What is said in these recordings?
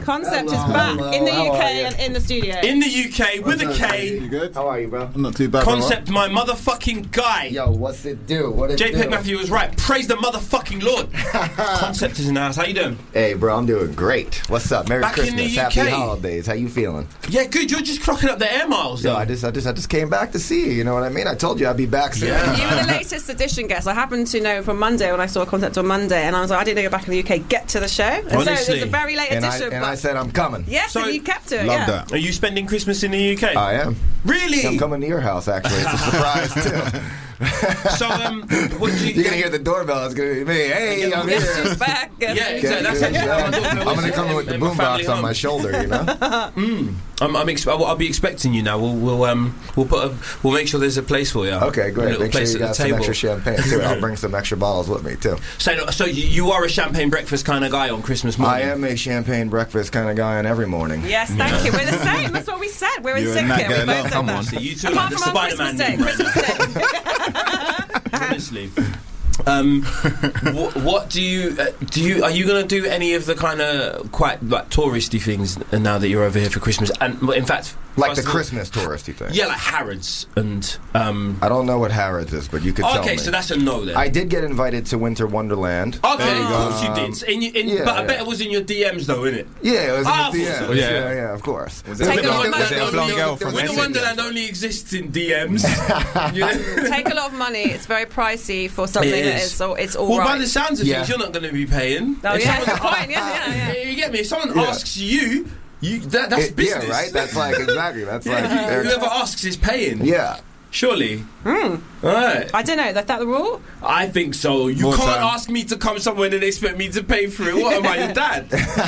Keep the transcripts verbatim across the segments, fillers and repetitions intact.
Concept Hello, is back hello, in the how U are K you? and in the studio. In the U K with a K. You good? How are you, bro? I'm not too bad. Concept, my motherfucking guy. Yo, what's it do? What it J do? P Matthew was right. Praise the motherfucking Lord. Concept is in the house. How you doing? Hey, bro, I'm doing great. What's up? Merry Back in the Christmas. U Happy K. holidays. How you feeling? Yeah, good. You're just clocking up the air miles, though. Yo, I just, I just, I just came back to see you. You know what I mean? I told you I'd be back soon. Yeah. You were the latest edition guest. I happened to know from Monday when I saw Concept on Monday, and I was like, I didn't know you're back in the U K. Get to the show. And so Honestly. it's a very late And I, edition. and but I said I'm coming. yes, So- and you kept it. Love yeah. that. Are you spending Christmas in the U K? I am. Really? I'm coming to your house, actually. It's a surprise, too. So, um, what do you... You're going to hear the doorbell. It's going to be me. Hey, I'm Guess here. who's back? Guess Yeah, who's exactly. That's Good, actually good. how my doorbell I'm is. going to come in with the In my boombox family on my home. shoulder, you know? I'm, I'm ex- I'll, I'll be expecting you now. We'll, we'll, um, we'll put, a, we'll make sure there's a place for you. Okay, A great. little Make sure place you at got the some table. extra champagne, too. I'll bring some extra bottles with me, too. So, so you, you are a champagne breakfast kind of guy on Christmas morning. I am a champagne breakfast kind of guy on every morning. Yes, thank you. We're the same. That's what we said. We're in You sync and that here. We girl, both love, said come that. on. So you two are Apart the from on Spider-Man Christmas Day. team right Christmas Day. Honestly. Um, what, what do you uh, do? You are you going to do any of the kind of quite like touristy things now that you're over here for Christmas? And well, in fact, Like first the of all- Christmas touristy thing. yeah, like Harrods and. Um, I don't know what Harrods is, but you could tell me. okay, so that's a no then. I did get invited to Winter Wonderland. Okay, There you of go. course you did. In, your- in, yeah, but I yeah. bet it was in your D Ms though, innit? Yeah, it was Ah, in the I D thought Ms. so. Yeah. Yeah. yeah, of course. Was Take it a a lot of blonde, was money. it a blonde girl from Winter Essex? Wonderland only exists in D Ms. Yeah. Take a lot of money. It's very pricey for something It that is. is. So it's all Well, right. by the sounds of Yeah. things, you're not going to be paying. Oh, If yeah, someone- good point. Yeah, yeah, yeah. You get me? If someone Yeah. asks you, you that, that's It- business. yeah, right? That's like, exactly. That's like, they're- Whoever asks is paying. yeah. Surely. Hmm. All right. I don't know. Is that the rule? I think so. You More can't time. ask me to come somewhere and expect me to pay for it. What am I, your dad?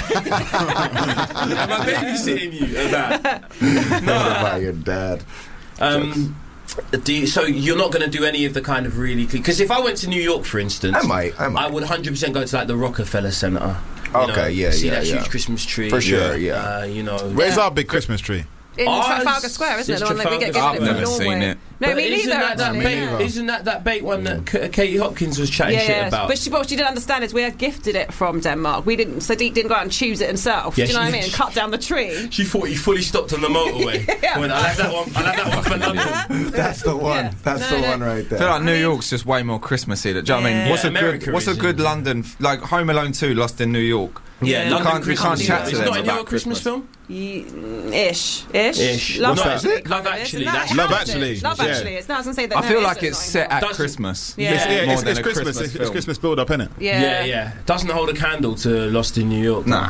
Am I babysitting you or that? By No. your dad. Um, do you, so you're not going to do any of the kind of really... Because if I went to New York, for instance... I might, I might. I would one hundred percent go to like the Rockefeller Center. You Okay, know, yeah, see yeah, that yeah. huge Christmas tree. For sure, yeah. Uh, you know... Where's our big Christmas tree? In Oh, Trafalgar it's- Square, isn't it? it's The one that we get Trafalgar given it Square. from I've never Norway. seen it. No, But me isn't neither. that that actually, bait, yeah. isn't that that bait one that K- Katie Hopkins was chatting Yeah, shit yeah. about? But she, what she didn't understand is we had gifted it from Denmark. We didn't. Sadiq didn't go out and choose it himself. Yeah, do you know she- what I mean? And cut down the tree. She thought he fully stopped on the motorway. Yeah. When I like that one. I like that one for London. That's the one. Yeah. That's No, the no. one right I feel there. like New I mean- York's just way more Christmassy. Do you know what I mean? Yeah. What's Yeah, a America good What's a is, good yeah. London f- like Home Alone two Lost in New York? Yeah, You London can't- you Christmas. can't chat to It's them not a about newer Christmas Christmas. film. Ye- Ish, ish, Ish. Love What's Actually. that? Love kind of is, Actually, isn't that's- it? Love It has Actually, it. Love yeah. Actually. It's not. I was gonna say that. I no, feel it like isn't, it's not set at Doesn't- Christmas. Yeah. It's, yeah, More it's, than it's a Christmas. Christmas It's, it's film. Christmas build up, innit? Yeah. Yeah, yeah. Doesn't hold a candle to Lost in New York. Nah.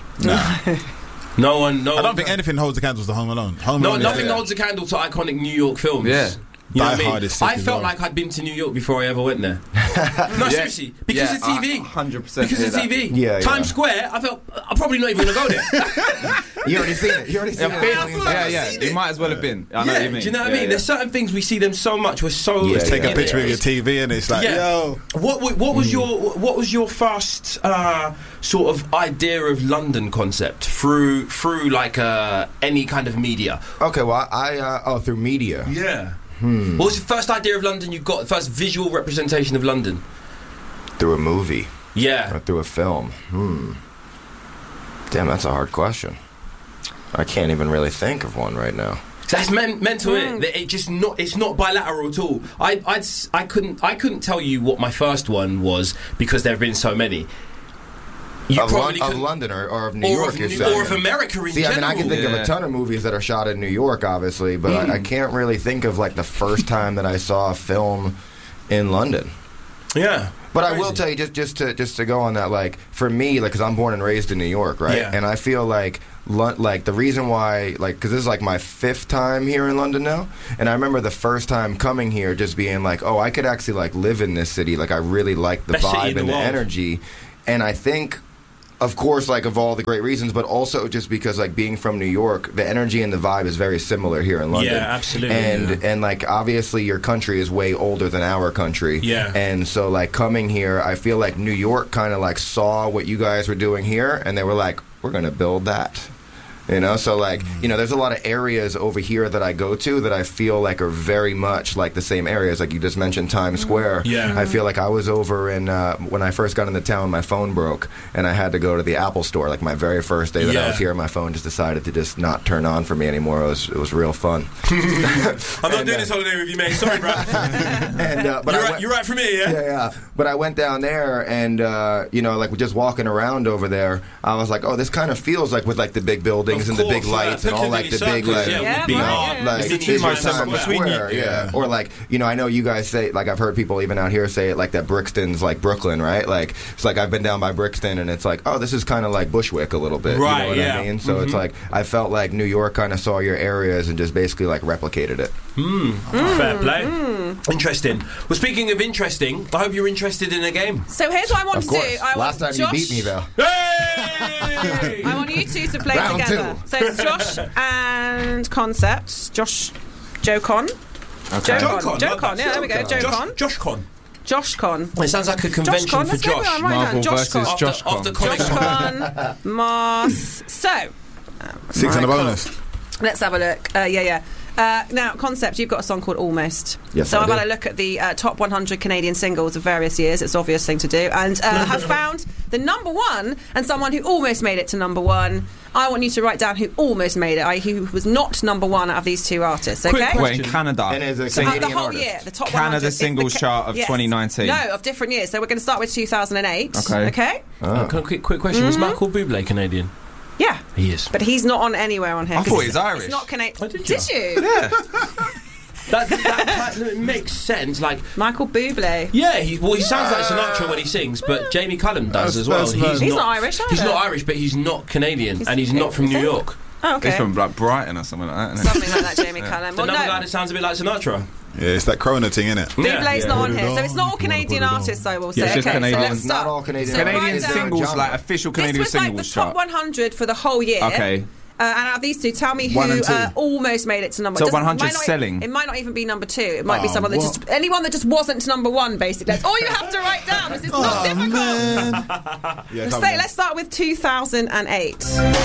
No one. No. I one don't think anything holds the candles to Home Alone. Home No, Alone. nothing is, holds a candle to iconic New York films. Yeah. You know Die what I mean? Hard is sick I as felt well. like I'd been to New York before I ever went there. No, seriously, because Yeah, of T V. I one hundred percent Because of hear T V. that. Yeah, Times yeah. Square. I felt I'm probably not even gonna go there. You already seen it. You already seen Yeah, it. been- I feel like yeah, I've yeah. seen You it. might as well have been. I know Yeah, what you mean. do you know what I Yeah, mean? yeah. There's certain things we see them so much. We're so Yeah, Take a yeah. picture of your T V and it's like, Yeah. yo. What wa- what was your what was your first uh, sort of idea of London concept through through like uh, any kind of media? Okay, well, I, uh, oh, through media. Yeah. What was the first idea of London you got? The first visual representation of London? Through a movie. Yeah. Or through a film. Hmm. Damn, that's a hard question. I can't even really think of one right now. That's meant meant to Mm. it. That it just not. It's not bilateral at all. I I'd, s- I couldn't I couldn't tell you what my first one was because there have been so many. You Of, Lon- probably of couldn't- London or, or of New or York, of, you're New- saying. or of America in See, I mean, general. I can think of Yeah. a ton of movies that are shot in New York, obviously, but I, I can't really think of, like, the first time that I saw a film in London. Yeah. But I will Crazy. tell you, just just to just to go on that, like, for me, like, because I'm born and raised in New York, right? Yeah. And I feel like, Lon- like, the reason why, like, because this is like my fifth time here in London now, and I remember the first time coming here, just being like, oh, I could actually like live in this city. Like, I really like the Best city vibe in and the the world. energy, and I think. Of course, like, of all the great reasons, but also just because, like, being from New York, the energy and the vibe is very similar here in London. Yeah, absolutely, And yeah. and like, obviously, your country is way older than our country. Yeah. And so, like, coming here, I feel like New York kind of like saw what you guys were doing here, and they were like, "We're gonna build that." You know, so like, you know, there's a lot of areas over here that I go to that I feel like are very much like the same areas. Like you just mentioned Times Square. Yeah. I feel like I was over in, uh, when I first got into town, my phone broke and I had to go to the Apple store. Like my very first day that Yeah. I was here, my phone just decided to just not turn on for me anymore. It was, it was real fun. I'm not And, doing uh, this holiday with you, mate. Sorry, bro. and, uh, but you're, I right, went- you're right from here, yeah? yeah, yeah. But I went down there, and uh, you know, like just walking around over there, I was like, oh, this kind of feels like with like the big buildings Of and the big course, lights yeah. and all like the Piccadilly big Circus, like, yeah, Yeah, would be you know, right, yeah. like It's the it's two just miles Times between Square, you. yeah. Or like, you know, I know you guys say like I've heard people even out here say it like that Brixton's like Brooklyn, right? Like it's like I've been down by Brixton, and it's like, oh, this is kind of like Bushwick a little bit, Right, you know what yeah. I mean? So Mhm. it's like I felt like New York kind of saw your areas and just basically like replicated it. Fair play. Interesting. Well, speaking of interesting, I hope you're interested in a game. So here's what I want Of to course. do. I Last time want you Josh, beat me though. Hey! I want you two to play Round together. two. So it's Josh and Concept. Josh, Joe Con. Okay. Joe Con. Con, Joe love Con. that. Yeah, there we go. Joe Josh, Con. Josh Con. Josh Con. It sounds like a Josh convention Con. for Let's go Josh. down, right Marvel down. Josh versus Con. After, Josh Con. after Comic Josh Con. Con. Mars. So, Six and a Michael. bonus. let's have a look. Uh, yeah, yeah. Uh, now, Concept, you've got a song called Almost. Yes, so I I've do. had a look at the uh, top one hundred Canadian singles of various years. It's an obvious thing to do. And uh, have found the number one and someone who almost made it to number one. I want you to write down who almost made it, that is who was not number one out of these two artists, okay? Quick Wait, in Canada. And as a Sing- Uh, Canadian the whole artist. year, the top Canada one hundred. It's the singles ca- chart of yes. twenty nineteen. No, of different years. So we're going to start with two thousand eight. Okay. Okay? Uh, can I- quick, quick question. Was Michael Bublé Canadian? Yeah. He is. But he's not on anywhere on here. I 'cause thought it's- he's Irish. It's not Canadian. Oh, did you? Did you? Yeah. That, that, that, that makes sense. Like, Michael Bublé. yeah, he, well, he sounds like Sinatra when he sings, but Jamie Cullum does That's- as well. that's He's, nice. He's not, not Irish He's either. not Irish, but he's not Canadian, He's- and he's not from is New he? York. Oh, okay. He's from like Brighton or something like that. Isn't Something like that, Jamie Cullum. Well, Another guy no. that sounds a bit like Sinatra. Yeah, it's that Corona thing, innit? Yeah. Bublé's Yeah. not on Put it here, so on, it's not all if you wanna Canadian put it on. artists, I will Yeah, say. it's just okay, Canadian. so let's Not start. all Canadian So Canadian write artists. down- singles, genre. like official This Canadian was like the singles top chart. one hundred for the whole year. Okay. Uh, and out of these two, tell me who One and two. uh, almost made it to number So one. one hundred It might not- selling. It might not even be number two. It might be Oh, someone that what? just anyone that just wasn't number one. Basically, that's all you have to write down. This is not difficult. Yeah, Let's, come say, on. let's start with two thousand eight.